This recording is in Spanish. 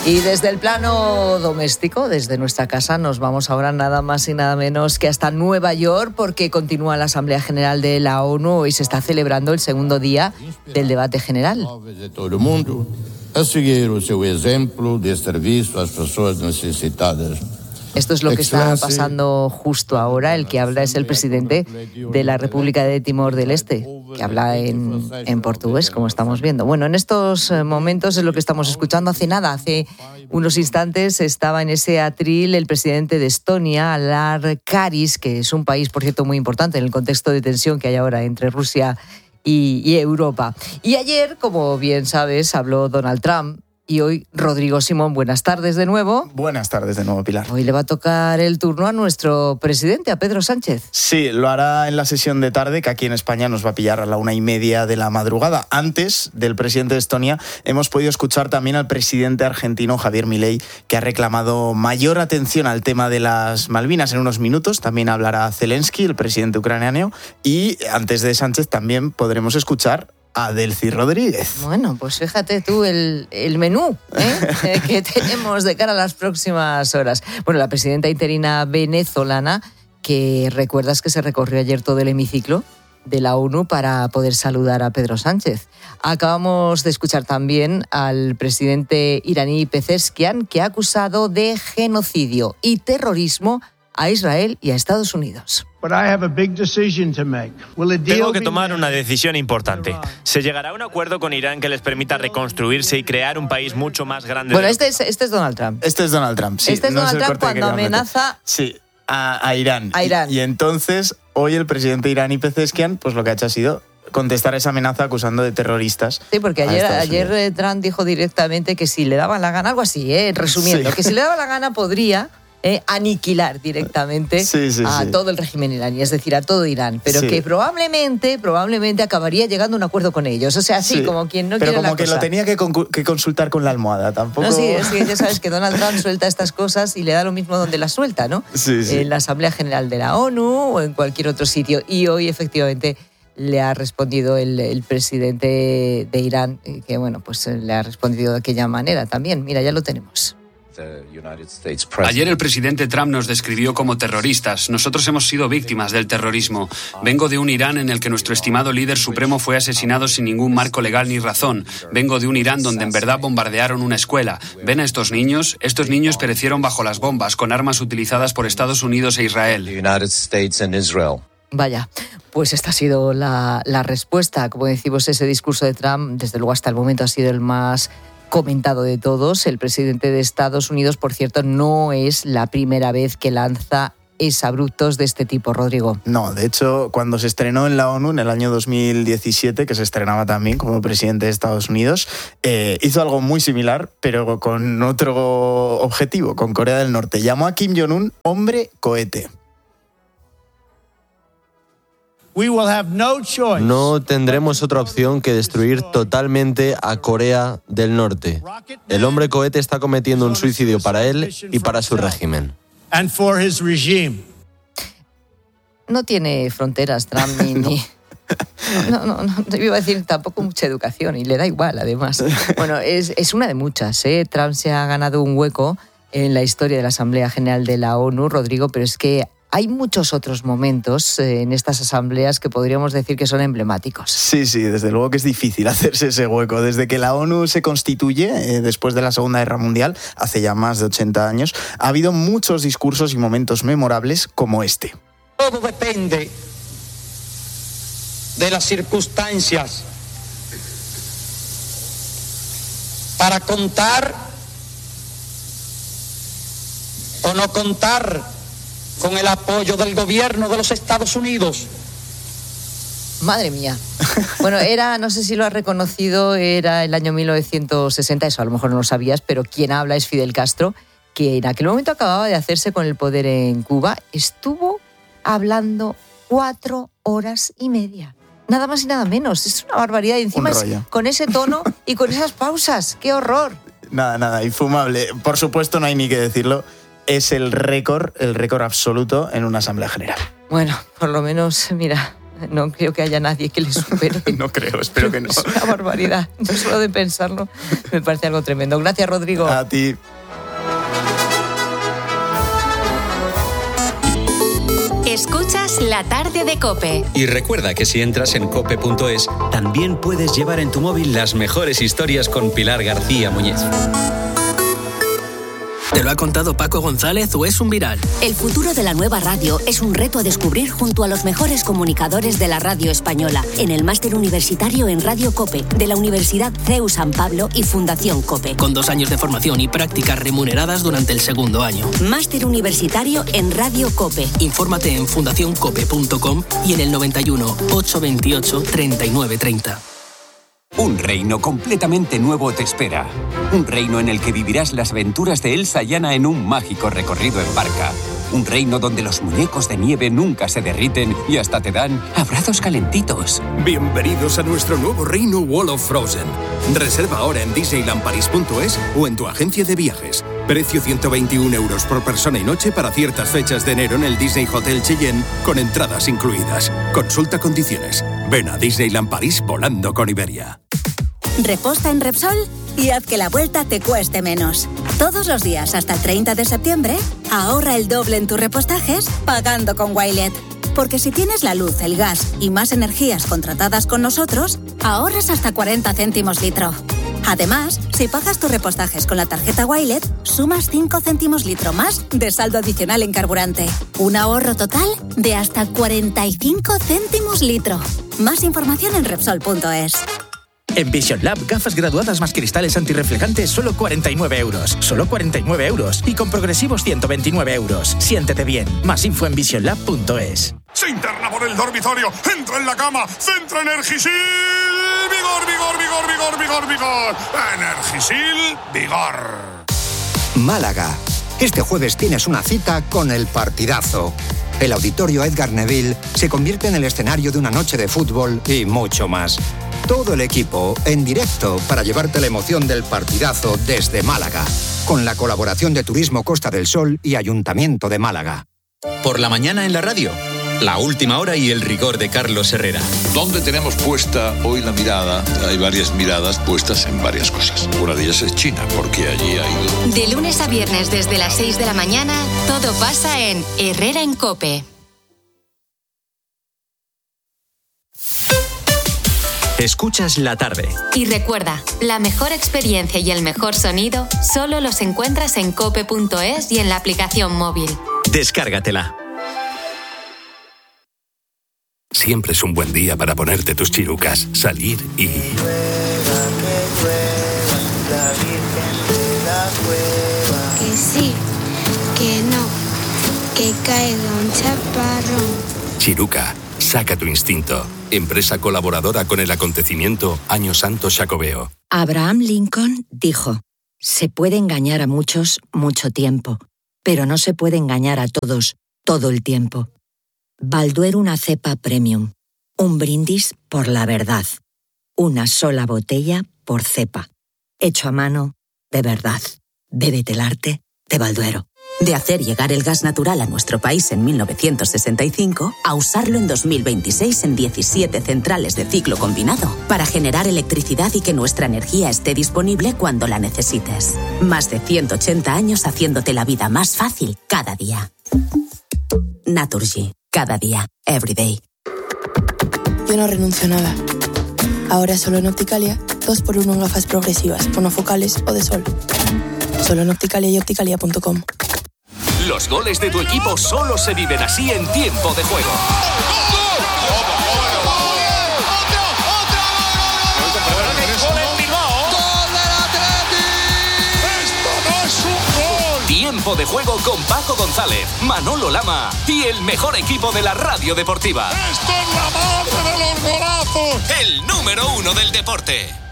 Y desde el plano doméstico, desde nuestra casa, nos vamos ahora nada más y nada menos que hasta Nueva York, porque continúa la Asamblea General de la ONU y se está celebrando el segundo día del debate general. De todo el mundo a seguir o seu exemplo de servicio a las personas necesitadas. Esto es lo que está pasando justo ahora. El que habla es el presidente de la República de Timor del Este, que habla en portugués, como estamos viendo. Bueno, en estos momentos es lo que estamos escuchando. Hace unos instantes estaba en ese atril el presidente de Estonia, Alar Karis, que es un país, por cierto, muy importante en el contexto de tensión que hay ahora entre Rusia y Europa. Y ayer, como bien sabes, habló Donald Trump. Y hoy, Rodrigo Simón, buenas tardes de nuevo. Buenas tardes de nuevo, Pilar. Hoy le va a tocar el turno a nuestro presidente, a Pedro Sánchez. Sí, lo hará en la sesión de tarde, que aquí en España nos va a pillar a la 1:30 de la madrugada. Antes del presidente de Estonia, hemos podido escuchar también al presidente argentino, Javier Milei, que ha reclamado mayor atención al tema de las Malvinas. En unos minutos también hablará Zelensky, el presidente ucraniano, y antes de Sánchez también podremos escuchar a Delcy Rodríguez. Bueno, pues fíjate tú el menú que tenemos de cara a las próximas horas. Bueno, la presidenta interina venezolana, que recuerdas que se recorrió ayer todo el hemiciclo de la ONU para poder saludar a Pedro Sánchez. Acabamos de escuchar también al presidente iraní Pezeshkian, que ha acusado de genocidio y terrorismo a Israel y a Estados Unidos. Tengo que tomar una decisión importante. ¿Se llegará a un acuerdo con Irán que les permita reconstruirse y crear un país mucho más grande? Bueno, este es Donald Trump. Este es Donald Trump, sí. Este es Donald Trump cuando amenaza... Sí, a Irán. Y entonces, hoy el presidente iraní Pezeshkian, pues lo que ha hecho ha sido contestar esa amenaza acusando de terroristas. Sí, porque ayer Trump dijo directamente que si le daba la gana, algo así, resumiendo, sí, que si le daba la gana podría aniquilar directamente a todo el régimen iraní, es decir, a todo Irán, pero que probablemente acabaría llegando a un acuerdo con ellos. O sea, así como quien no quiere la cosa. Pero como que lo tenía que consultar con la almohada, tampoco... No, sí, es que ya sabes que Donald Trump suelta estas cosas y le da lo mismo donde las suelta, ¿no? Sí. En la Asamblea General de la ONU o en cualquier otro sitio. Y hoy, efectivamente, le ha respondido el presidente de Irán, que bueno, pues le ha respondido de aquella manera también. Mira, ya lo tenemos. Ayer el presidente Trump nos describió como terroristas. Nosotros hemos sido víctimas del terrorismo. Vengo de un Irán en el que nuestro estimado líder supremo fue asesinado sin ningún marco legal ni razón. Vengo de un Irán donde en verdad bombardearon una escuela. ¿Ven a estos niños? Estos niños perecieron bajo las bombas con armas utilizadas por Estados Unidos e Israel. Vaya, pues esta ha sido la respuesta. Como decimos, ese discurso de Trump, desde luego hasta el momento ha sido el más comentado de todos. El presidente de Estados Unidos, por cierto, no es la primera vez que lanza exabruptos de este tipo, Rodrigo. No, de hecho, cuando se estrenó en la ONU en el año 2017, que se estrenaba también como presidente de Estados Unidos, hizo algo muy similar, pero con otro objetivo, con Corea del Norte. Llamó a Kim Jong-un hombre cohete. No tendremos otra opción que destruir totalmente a Corea del Norte. El hombre cohete está cometiendo un suicidio para él y para su régimen. No tiene fronteras, Trump, ni... No, iba a decir tampoco mucha educación y le da igual, además. Bueno, es una de muchas, ¿eh? Trump se ha ganado un hueco en la historia de la Asamblea General de la ONU, Rodrigo, pero es que hay muchos otros momentos en estas asambleas que podríamos decir que son emblemáticos. Sí, desde luego que es difícil hacerse ese hueco. Desde que la ONU se constituye, después de la Segunda Guerra Mundial, hace ya más de 80 años, ha habido muchos discursos y momentos memorables como este. Todo depende de las circunstancias para contar o no contar con el apoyo del gobierno de los Estados Unidos. Madre mía. Bueno, no sé si lo has reconocido, era el año 1960, eso a lo mejor no lo sabías, pero quien habla es Fidel Castro, que en aquel momento acababa de hacerse con el poder en Cuba. Estuvo hablando 4 horas y media. Nada más y nada menos. Es una barbaridad. Y encima es con ese tono y con esas pausas. ¡Qué horror! Nada, infumable. Por supuesto, no hay ni que decirlo. Es el récord absoluto en una asamblea general. Bueno, por lo menos, mira, No creo que haya nadie que le supere. No creo, espero que no. Es una barbaridad. No solo de pensarlo me parece algo tremendo. Gracias, Rodrigo. A ti. Escuchas La Tarde de COPE. Y recuerda que si entras en cope.es, también puedes llevar en tu móvil las mejores historias con Pilar García Muñiz. ¿Te lo ha contado Paco González o es un viral? El futuro de la nueva radio es un reto a descubrir junto a los mejores comunicadores de la radio española en el Máster Universitario en Radio COPE de la Universidad CEU San Pablo y Fundación COPE. Con 2 años de formación y prácticas remuneradas durante el segundo año. Máster Universitario en Radio COPE. Infórmate en fundacioncope.com y en el 91 828 3930. Un reino completamente nuevo te espera. Un reino en el que vivirás las aventuras de Elsa y Anna en un mágico recorrido en barca. Un reino donde los muñecos de nieve nunca se derriten y hasta te dan abrazos calentitos. Bienvenidos a nuestro nuevo reino Wall of Frozen. Reserva ahora en disneylandparis.es o en tu agencia de viajes. Precio 121 € por persona y noche para ciertas fechas de enero en el Disney Hotel Cheyenne con entradas incluidas. Consulta condiciones. Ven a Disneyland París volando con Iberia. Reposta en Repsol y haz que la vuelta te cueste menos. Todos los días hasta el 30 de septiembre, ahorra el doble en tus repostajes pagando con Wilet. Porque si tienes la luz, el gas y más energías contratadas con nosotros, ahorras hasta 40 céntimos litro. Además, si pagas tus repostajes con la tarjeta Wilet, sumas 5 céntimos litro más de saldo adicional en carburante. Un ahorro total de hasta 45 céntimos litro. Más información en Repsol.es. En Vision Lab, gafas graduadas más cristales antirreflejantes, solo 49 €. Solo 49 €. Y con progresivos 129 €. Siéntete bien. Más info en visionlab.es. Se interna por el dormitorio, entra en la cama, centra Energisil. Vigor, vigor, vigor, vigor, vigor, vigor. Energisil, vigor. Málaga. Este jueves tienes una cita con el partidazo. El Auditorio Edgar Neville se convierte en el escenario de una noche de fútbol y mucho más. Todo el equipo en directo para llevarte la emoción del partidazo desde Málaga, con la colaboración de Turismo Costa del Sol y Ayuntamiento de Málaga. Por la mañana en la radio, La Última Hora y el rigor de Carlos Herrera. ¿Dónde tenemos puesta hoy la mirada? Hay varias miradas puestas en varias cosas. Una de ellas es China, porque allí ha ido... De lunes a viernes desde las 6 de la mañana, todo pasa en Herrera en COPE. Escuchas La Tarde. Y recuerda, la mejor experiencia y el mejor sonido solo los encuentras en cope.es y en la aplicación móvil. Descárgatela. Siempre es un buen día para ponerte tus chirucas, salir y... Que sí, que no, que caiga un chaparrón. Chiruca, saca tu instinto. Empresa colaboradora con el acontecimiento Año Santo Xacobeo. Abraham Lincoln dijo: se puede engañar a muchos mucho tiempo, pero no se puede engañar a todos todo el tiempo. Balduero, una cepa premium. Un brindis por la verdad. Una sola botella por cepa. Hecho a mano, de verdad. Bébete el arte de Balduero. De hacer llegar el gas natural a nuestro país en 1965 a usarlo en 2026 en 17 centrales de ciclo combinado para generar electricidad y que nuestra energía esté disponible cuando la necesites. Más de 180 años haciéndote la vida más fácil cada día. Naturgy. Cada día. Every day. Yo no renuncio a nada. Ahora solo en Opticalia, 2x1 en gafas progresivas, monofocales o de sol. Solo en Opticalia y opticalia.com. Los goles de tu equipo solo se viven así en tiempo de juego. Tiempo de juego con Paco González, Manolo Lama y el mejor equipo de la radio deportiva. ¡Esto es la madre de los golazos! El número 1 del deporte.